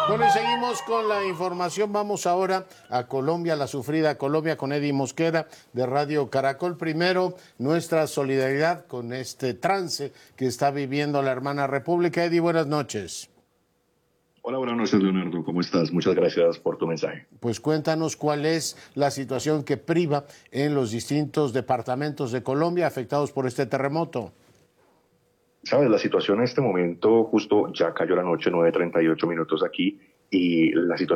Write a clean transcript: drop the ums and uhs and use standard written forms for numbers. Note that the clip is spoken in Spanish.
Bueno, y seguimos con la información. Vamos ahora a Colombia, la sufrida Colombia, con Eddie Mosquera de Radio Caracol. Primero, nuestra solidaridad con este trance que está viviendo la hermana República. Eddie, buenas noches. Hola, buenas noches, Leonardo. ¿Cómo estás? Muchas gracias por tu mensaje. Pues cuéntanos cuál es la situación que priva en los distintos departamentos de Colombia afectados por este terremoto. Sabes, la situación en este momento, justo ya cayó la noche, 9:38 minutos aquí, y la situación